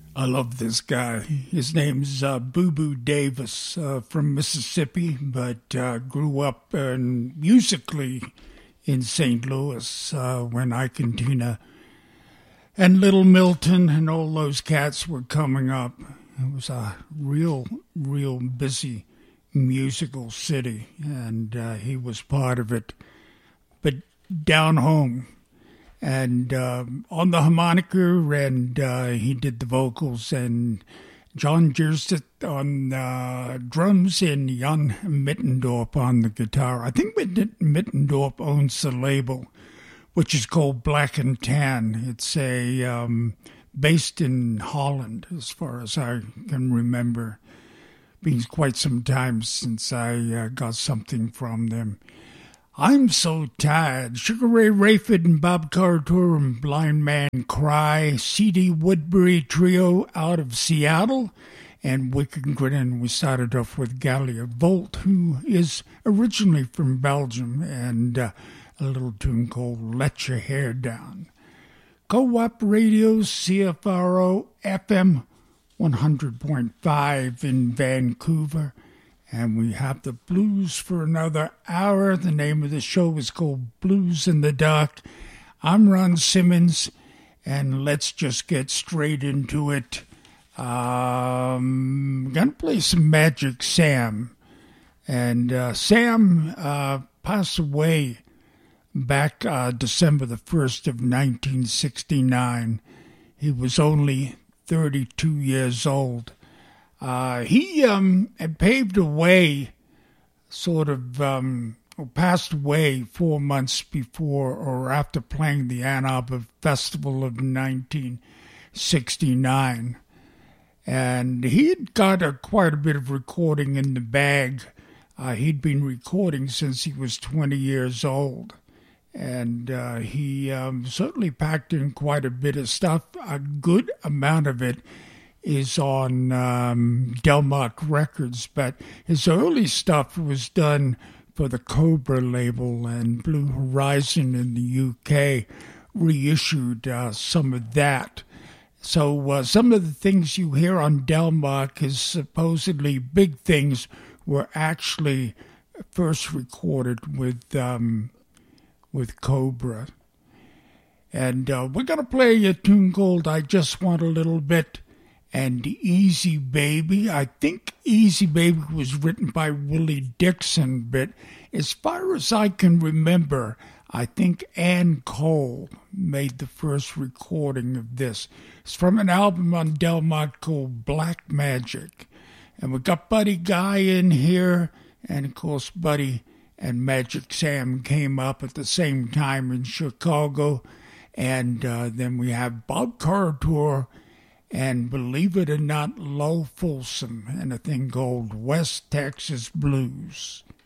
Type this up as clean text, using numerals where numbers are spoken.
I love this guy. His name's Boo Boo Davis from Mississippi, but grew up musically in St. Louis when Ike and Tina and Little Milton and all those cats were coming up. It was a real busy musical city, and he was part of it. But down home, and on the harmonica, and he did the vocals, and John Jersit on drums, and Jan Mittendorp on the guitar. I think Mittendorp owns the label, which is called Black and Tan. It's based in Holland, as far as I can remember. Been quite some time since I got something from them. I'm So Tired. Sugar Ray Rayford and Bob Corritore and Blind Man Cry. C.D. Woodbury Trio out of Seattle. And Wicked Grin. We started off with Gallia Volt, who is originally from Belgium, and a little tune called Let Your Hair Down. Co-op Radio, CFRO FM 100.5 in Vancouver. And we have the blues for another hour. The name of the show is called Blues in the Dark. I'm Ron Simmons, and let's just get straight into it. I'm going to play some Magic Sam. And Sam passed away back December the 1st of 1969. He was only 32 years old. He had paved a way, passed away 4 months before or after playing the Ann Arbor Festival of 1969. And he'd got quite a bit of recording in the bag. He'd been recording since he was 20 years old. And he certainly packed in quite a bit of stuff. A good amount of it is on Delmark Records, but his early stuff was done for the Cobra label, and Blue Horizon in the UK reissued some of that. So some of the things you hear on Delmark is supposedly Big Things were actually first recorded with Cobra. And we're going to play a tune called I Just Want a Little Bit, and Easy Baby. I think Easy Baby was written by Willie Dixon, but as far as I can remember, I think Ann Cole made the first recording of this. It's from an album on Delmark called Black Magic. And we got Buddy Guy in here, and of course Buddy and Magic Sam came up at the same time in Chicago. And then we have Bob Corritore and, believe it or not, Lo Folsom, and a thing called West Texas Blues.